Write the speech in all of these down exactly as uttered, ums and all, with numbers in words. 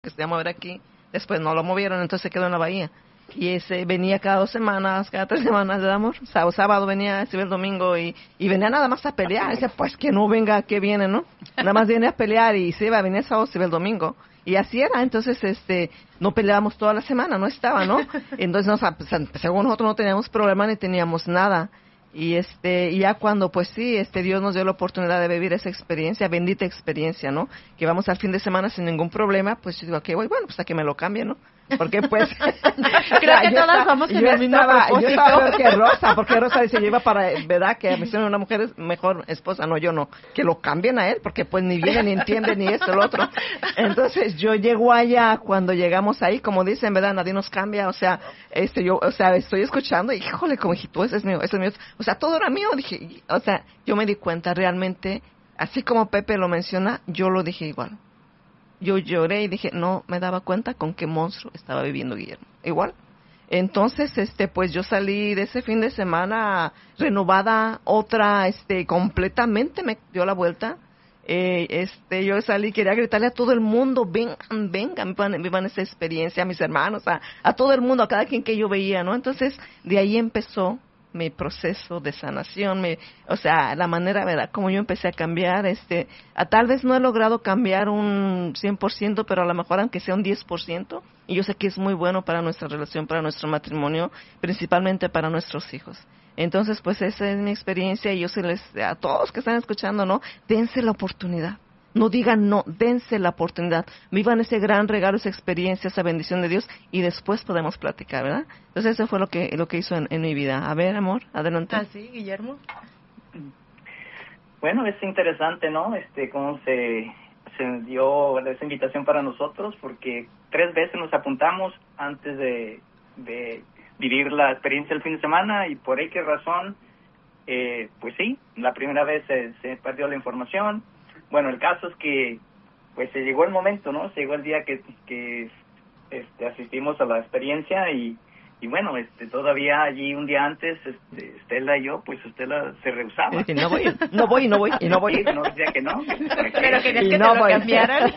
que se iba a mover aquí, después no lo movieron, entonces se quedó en la bahía. Y ese venía cada dos semanas, cada tres semanas, de amor. Sábado, sábado venía, se ve el domingo y, y venía nada más a pelear. Dice, pues que no venga, que viene, ¿no? Nada más viene a pelear y se iba, venía el sábado, se ve el domingo. Y así era, entonces, este, no peleábamos toda la semana, no estaba, ¿no? Entonces, nos, según nosotros no teníamos problema ni teníamos nada. Y este, y ya cuando, pues sí, este, Dios nos dio la oportunidad de vivir esa experiencia, bendita experiencia, ¿no? Que vamos al fin de semana sin ningún problema, pues yo digo, ok, voy, bueno, pues a que me lo cambie, ¿no? Porque pues... Creo que todas vamos en el mismo propósito. Yo estaba peor que Rosa, porque Rosa dice, yo iba para, ¿verdad? Que me hicieron una mujer mejor esposa, no, yo no. Que lo cambien a él, porque pues ni viene, ni entiende, ni esto, lo otro. Entonces yo llego allá, cuando llegamos ahí, como dicen, ¿verdad? Nadie nos cambia, o sea, este, yo, o sea, estoy escuchando y, híjole, como dije, tú, ese es mío, ese es mío. O sea, todo era mío, dije, o sea, yo me di cuenta realmente, así como Pepe lo menciona, yo lo dije igual. Yo lloré y dije, no me daba cuenta con qué monstruo estaba viviendo Guillermo. Igual. Entonces, este, pues yo salí de ese fin de semana renovada, otra, este, completamente me dio la vuelta. Eh, este, yo salí, quería gritarle a todo el mundo, vengan, vengan, vivan, vivan esa experiencia, a mis hermanos, a, a todo el mundo, a cada quien que yo veía, ¿no? Entonces, de ahí empezó mi proceso de sanación, mi, o sea, la manera, ¿verdad?, como yo empecé a cambiar, este, a, tal vez no he logrado cambiar un cien por ciento, pero a lo mejor aunque sea un diez por ciento, y yo sé que es muy bueno para nuestra relación, para nuestro matrimonio, principalmente para nuestros hijos. Entonces, pues esa es mi experiencia y yo se les, a todos que están escuchando, ¿no?, dense la oportunidad. No digan no, dense la oportunidad. Vivan ese gran regalo, esa experiencia, esa bendición de Dios y después podemos platicar, ¿verdad? Entonces eso fue lo que lo que hizo en, en mi vida. A ver, amor, adelante. Ah, sí, Guillermo. Bueno, es interesante, ¿no? Este, cómo se, se dio esa invitación para nosotros, porque tres veces nos apuntamos antes de, de vivir la experiencia el fin de semana y por ahí qué razón, eh, pues sí, la primera vez se, se perdió la información. Bueno, el caso es que pues se llegó el momento, ¿no? Se llegó el día que, que este, asistimos a la experiencia y, y bueno, este, todavía allí un día antes, este, Estela y yo, pues Estela se rehusaba. Y no voy, no voy, no voy, y no voy. Sí, no decía que no. Pero querías que no te voy. lo cambiaran.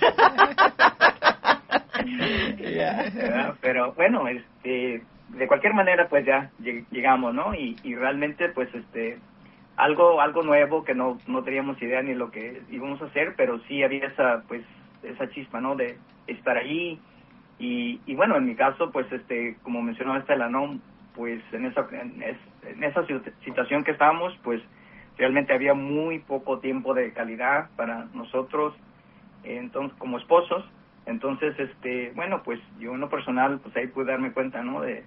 Yeah. Pero bueno, este, de cualquier manera, pues ya llegamos, ¿no? Y, y realmente, pues, este... algo algo nuevo que no no teníamos idea ni lo que íbamos a hacer, pero sí había esa pues esa chispa, ¿no?, de estar allí y y bueno, en mi caso pues este como mencionó Estela, no, pues en esa en, es, en esa situación que estábamos, pues realmente había muy poco tiempo de calidad para nosotros, entonces como esposos, entonces este bueno, pues yo en lo personal pues ahí pude darme cuenta, ¿no?, de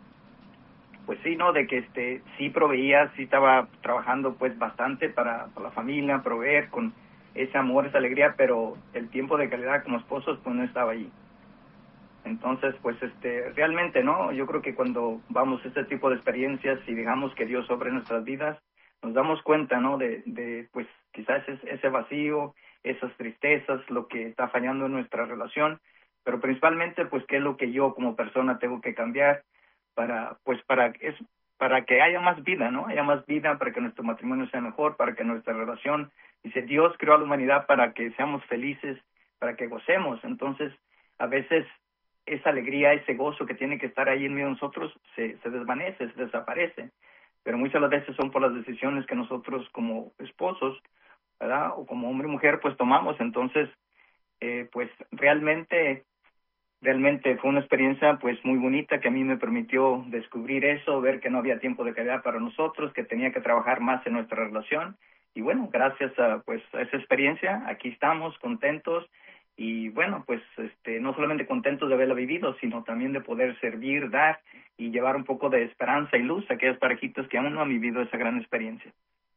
pues sí, ¿no?, de que este sí proveía, sí estaba trabajando pues bastante para, para la familia, proveer con ese amor, esa alegría, pero el tiempo de calidad como esposos pues no estaba allí. Entonces, pues este realmente, ¿no?, yo creo que cuando vamos a este tipo de experiencias y dejamos que Dios sobre nuestras vidas, nos damos cuenta, ¿no?, de, de pues quizás ese, ese vacío, esas tristezas, lo que está fallando en nuestra relación, pero principalmente pues qué es lo que yo como persona tengo que cambiar para pues para es para que haya más vida, ¿no? Haya más vida, para que nuestro matrimonio sea mejor, para que nuestra relación, dice, Dios creó a la humanidad para que seamos felices, para que gocemos. Entonces, a veces esa alegría, ese gozo que tiene que estar ahí en medio de nosotros se se desvanece, se desaparece. Pero muchas de las veces son por las decisiones que nosotros como esposos, ¿verdad?, o como hombre y mujer pues tomamos. Entonces, eh, pues realmente Realmente fue una experiencia pues muy bonita que a mí me permitió descubrir eso, ver que no había tiempo de calidad para nosotros, que tenía que trabajar más en nuestra relación. Y bueno, gracias a pues a esa experiencia, aquí estamos contentos y bueno, pues este no solamente contentos de haberla vivido, sino también de poder servir, dar y llevar un poco de esperanza y luz a aquellas parejitas que aún no han vivido esa gran experiencia.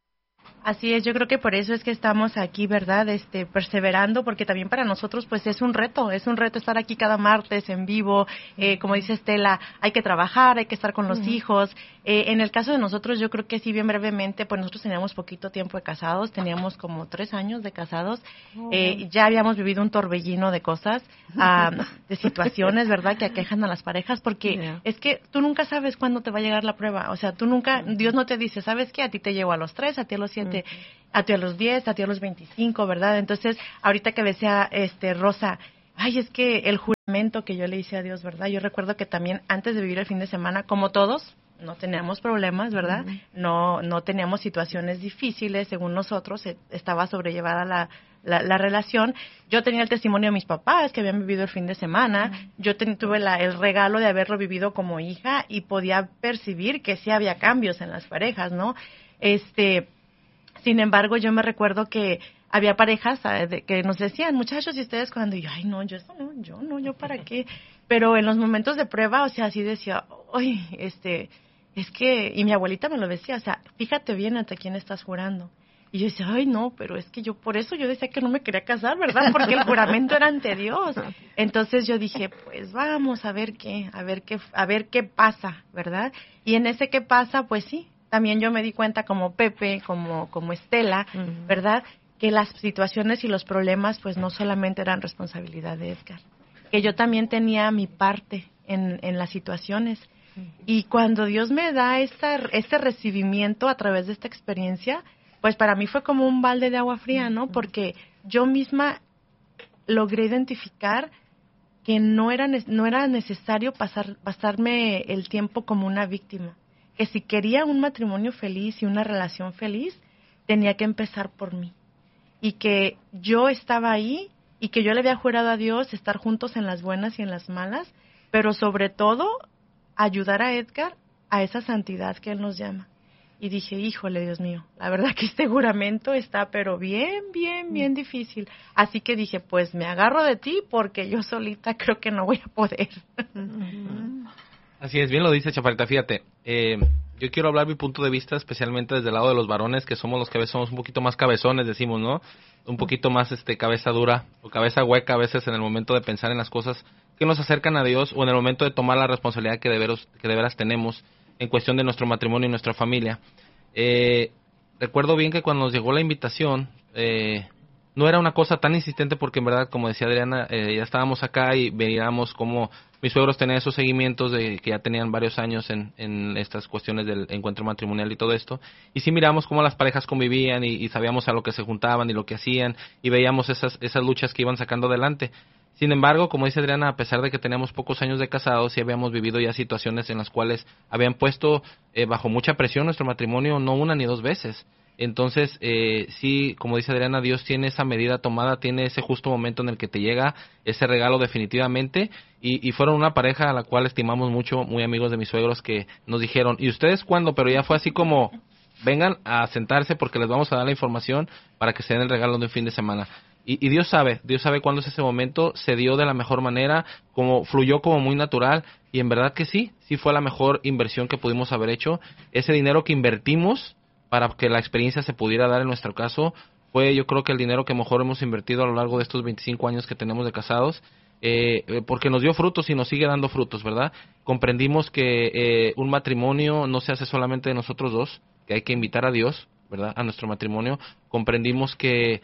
Así es, yo creo que por eso es que estamos aquí, ¿verdad? Este, perseverando, porque también para nosotros, pues, es un reto, es un reto estar aquí cada martes en vivo, eh, como dice Estela, hay que trabajar, hay que estar con los uh-huh. hijos. Eh, en el caso de nosotros, yo creo que sí, bien brevemente, pues nosotros teníamos poquito tiempo de casados, teníamos como tres años de casados, uh-huh. eh, ya habíamos vivido un torbellino de cosas, uh, de situaciones, ¿verdad?, que aquejan a las parejas, porque yeah. es que tú nunca sabes cuándo te va a llegar la prueba, o sea, tú nunca, uh-huh. Dios no te dice, ¿sabes qué? A ti te llegó a los tres, a ti a los siete, uh-huh. a ti a los diez, a ti a los veinticinco, ¿verdad? Entonces, ahorita que decía este Rosa, ay, es que el juramento que yo le hice a Dios, ¿verdad? Yo recuerdo que también antes de vivir el fin de semana, como todos, no teníamos problemas, ¿verdad? Uh-huh. No no teníamos situaciones difíciles, según nosotros, estaba sobrellevada la, la, la relación. Yo tenía el testimonio de mis papás que habían vivido el fin de semana. Uh-huh. Yo ten, tuve la, el regalo de haberlo vivido como hija y podía percibir que sí había cambios en las parejas, ¿no? Este, sin embargo, yo me recuerdo que había parejas que nos decían, muchachos, ¿y ustedes cuando? Y yo, ay, no, yo eso no, yo no, yo para qué. Pero en los momentos de prueba, o sea, así decía, ay, este, es que, y mi abuelita me lo decía, o sea, fíjate bien ante quién estás jurando. Y yo decía, ay, no, pero es que yo, por eso yo decía que no me quería casar, ¿verdad? Porque el juramento era ante Dios. Entonces yo dije, pues vamos a ver qué, a ver qué, a ver qué pasa, ¿verdad? Y en ese qué pasa, pues sí, también yo me di cuenta como Pepe, como, como Estela, uh-huh. ¿verdad? Que las situaciones y los problemas pues no solamente eran responsabilidad de Edgar, que yo también tenía mi parte en, en las situaciones. Y cuando Dios me da esta, este recibimiento a través de esta experiencia, pues para mí fue como un balde de agua fría, ¿no? Porque yo misma logré identificar que no era, no era necesario pasar, pasarme el tiempo como una víctima, que si quería un matrimonio feliz y una relación feliz, tenía que empezar por mí. Y que yo estaba ahí y que yo le había jurado a Dios estar juntos en las buenas y en las malas, pero sobre todo ayudar a Edgar a esa santidad que Él nos llama. Y dije, híjole, Dios mío, la verdad que este juramento está pero bien, bien, bien difícil. Así que dije, pues me agarro de ti porque yo solita creo que no voy a poder. Así es, bien lo dice Chaparrita, fíjate, eh, yo quiero hablar mi punto de vista especialmente desde el lado de los varones, que somos los que a veces somos un poquito más cabezones, decimos, ¿no? Un poquito más este cabeza dura o cabeza hueca a veces en el momento de pensar en las cosas que nos acercan a Dios o en el momento de tomar la responsabilidad que de veras, que de veras tenemos en cuestión de nuestro matrimonio y nuestra familia. Eh, recuerdo bien que cuando nos llegó la invitación, eh, no era una cosa tan insistente porque en verdad, como decía Adriana, eh, ya estábamos acá y veíamos cómo mis suegros tenían esos seguimientos de que ya tenían varios años en, en estas cuestiones del encuentro matrimonial y todo esto. Y sí miramos cómo las parejas convivían y, y sabíamos a lo que se juntaban y lo que hacían y veíamos esas, esas luchas que iban sacando adelante. Sin embargo, como dice Adriana, a pesar de que teníamos pocos años de casados, sí habíamos vivido ya situaciones en las cuales habían puesto eh, bajo mucha presión nuestro matrimonio, no una ni dos veces. Entonces, eh, sí, como dice Adriana, Dios tiene esa medida tomada, tiene ese justo momento en el que te llega ese regalo definitivamente, y, y fueron una pareja a la cual estimamos mucho, muy amigos de mis suegros, que nos dijeron, ¿y ustedes cuándo? Pero ya fue así como, vengan a sentarse porque les vamos a dar la información para que se den el regalo de un fin de semana. Y, y Dios sabe, Dios sabe cuándo es ese momento, se dio de la mejor manera, como fluyó como muy natural, y en verdad que sí, sí fue la mejor inversión que pudimos haber hecho. Ese dinero que invertimos para que la experiencia se pudiera dar en nuestro caso, fue yo creo que el dinero que mejor hemos invertido a lo largo de estos veinticinco años que tenemos de casados, eh, porque nos dio frutos y nos sigue dando frutos, ¿verdad? Comprendimos que eh, un matrimonio no se hace solamente de nosotros dos, que hay que invitar a Dios, ¿verdad?, a nuestro matrimonio. Comprendimos que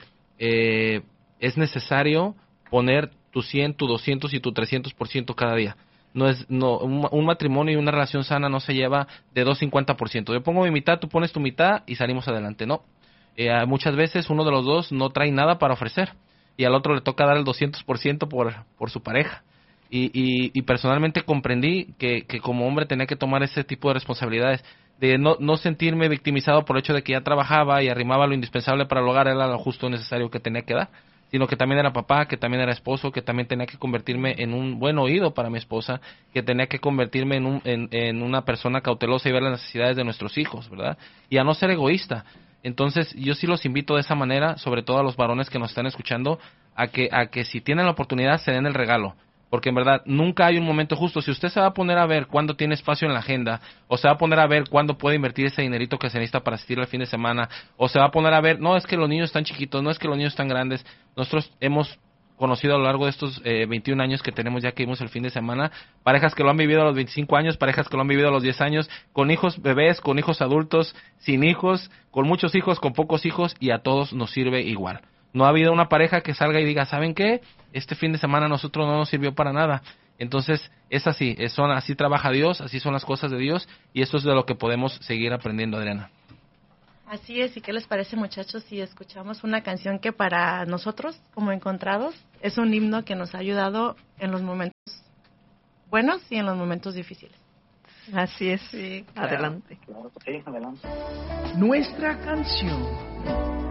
eh, es necesario poner tu cien, tu doscientos y tu trescientos por ciento cada día. No es no un, un matrimonio y una relación sana no se lleva de dos cincuenta por ciento. Yo pongo mi mitad, tú pones tu mitad y salimos adelante. No. Eh, muchas veces uno de los dos no trae nada para ofrecer y al otro le toca dar el doscientos por ciento por, por su pareja. Y, y, y personalmente comprendí que, que como hombre tenía que tomar ese tipo de responsabilidades, de no, no sentirme victimizado por el hecho de que ya trabajaba y arrimaba lo indispensable para el hogar, era lo justo necesario que tenía que dar, sino que también era papá, que también era esposo, que también tenía que convertirme en un buen oído para mi esposa, que tenía que convertirme en, un, en, en una persona cautelosa y ver las necesidades de nuestros hijos, ¿verdad? Y a no ser egoísta. Entonces, yo sí los invito de esa manera, sobre todo a los varones que nos están escuchando, a que, a que si tienen la oportunidad se den el regalo. Porque en verdad nunca hay un momento justo. Si usted se va a poner a ver cuándo tiene espacio en la agenda, o se va a poner a ver cuándo puede invertir ese dinerito que se necesita para asistir al fin de semana, o se va a poner a ver, no, es que los niños están chiquitos, no es que los niños están grandes. Nosotros hemos conocido a lo largo de estos eh, veintiún años que tenemos ya que vimos el fin de semana, parejas que lo han vivido a los veinticinco años, parejas que lo han vivido a los diez años, con hijos bebés, con hijos adultos, sin hijos, con muchos hijos, con pocos hijos, y a todos nos sirve igual. No ha habido una pareja que salga y diga, ¿saben qué? Este fin de semana a nosotros no nos sirvió para nada. Entonces, es así, es, son, así trabaja Dios, así son las cosas de Dios, y eso es de lo que podemos seguir aprendiendo, Adriana. Así es, ¿y qué les parece, muchachos, si escuchamos una canción que para nosotros, como Encontrados, es un himno que nos ha ayudado en los momentos buenos y en los momentos difíciles? Así es. Sí, claro. Adelante. Claro, sí, adelante. Nuestra canción.